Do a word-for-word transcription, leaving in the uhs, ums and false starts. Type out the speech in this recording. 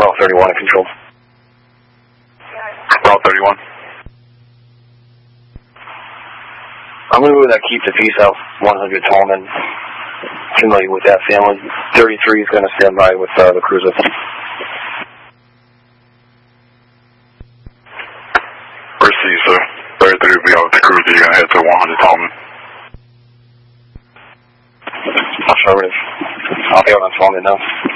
Route thirty-one in control. Route thirty-one. I'm going to move that Keep the Peace out, one hundred Tallman. Familiar with that family. thirty-three is going to stand by with uh, the cruiser. Receive, sir. thirty-three will be out with the cruiser. You're going to head to one hundred Tallman. Affirmative. I'll be out on Tallman now.